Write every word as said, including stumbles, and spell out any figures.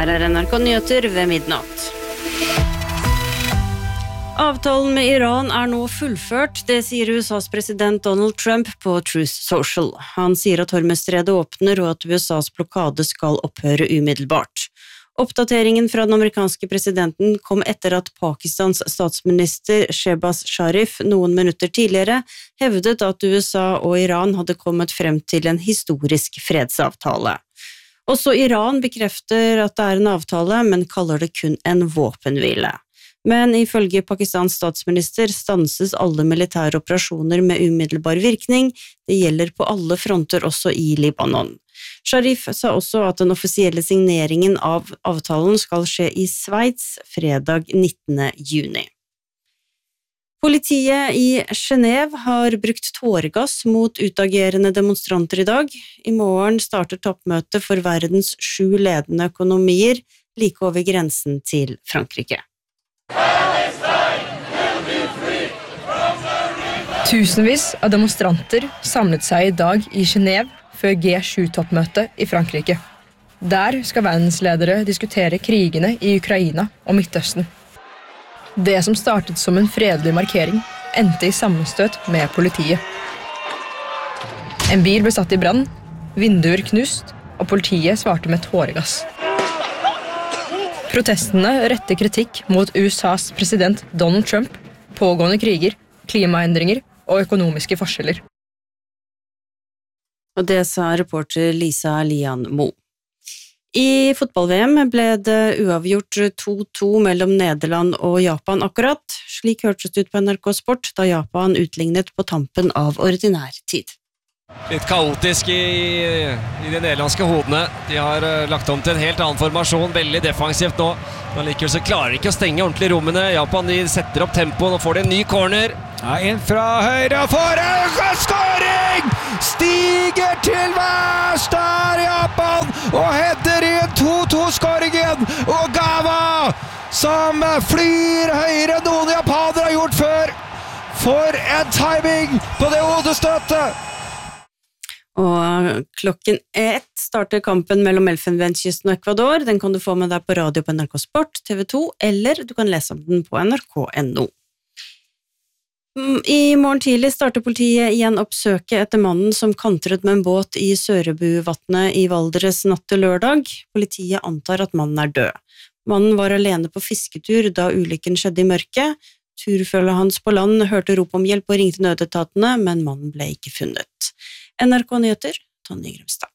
Her er N R K Nyheter ved midnatt. Avtalen med Iran er nå fullført, det sier U S A's president Donald Trump på Truth Social. Han sier at Hormuzstredet åpner og at U S A's blokade skal opphøre umiddelbart. Oppdateringen fra den amerikanske presidenten kom etter at Pakistans statsminister Shehbaz Sharif noen minutter tidligere hevdet at U S A og Iran hadde kommet frem til en historisk fredsavtale. Også Iran bekrefter at det er en avtale, men kaller det kun en våpenhvile. Men ifølge Pakistans statsminister stanses alle militære operasjoner med umiddelbar virkning. Det gjelder på alle fronter, også i Libanon. Sharif sa også at den offisielle signeringen av avtalen skal skje i Sveits fredag nittende juni. Politiet i Genève har brukt tåregass mot utagerende demonstranter i dag. I morgen starter toppmøtet for verdens sju ledende økonomier like over grensen til Frankrike. Tusenvis av demonstranter samlet seg i dag i Genève før G sju-toppmøtet i Frankrike. Der skal verdensledere diskutere krigene i Ukraina og Midtøsten. Det som startet som en fredelig markering, endte i sammenstøt med politiet. En bil ble satt i brann, vinduer knust, og politiet svarte med tåregass. Protestene retter kritikk mot U S A's president Donald Trump, pågående kriger, klimaendringer og økonomiske forskjeller. Og det sa reporter Lisa Lian Mo. I fotball-V M ble det uavgjort to to mellom Nederland og Japan akkurat. Slik hørtes det ut på N R K Sport da Japan utlignet på tampen av ordinær tid. Litt kaotisk i, i de nederlandske hodene. De har uh, lagt om til en helt annen formasjon, veldig defensivt nå. Men likevel så klarer de ikke å stenge ordentlig rommene. Japan de setter opp tempoen og får de en ny corner. Ja, inn fra høyre for en skåring! Stiger til værs der Japan og header i en to to-skåringen. Og Gawa som flyr høyere enn noen japanere har gjort før. For en timing på det hodestøtet! Og klokken ett starter kampen mellom Elfenbenskysten og Ecuador. Den kan du få med deg på radio på N R K Sport, T V to, eller du kan lese om den på N R K punktum N O. I morgen tidlig starter politiet igjen oppsøket etter mannen som kantret med en båt i Sørebuvatnet i Valdres natt til lørdag. Politiet antar at mannen er død. Mannen var alene på fisketur da ulykken skjedde i mørket. Turfølget hans på land hørte rop om hjelp og ringte nødetatene, men mannen ble ikke funnet. N R K Nyheter, Tonje Grimstad.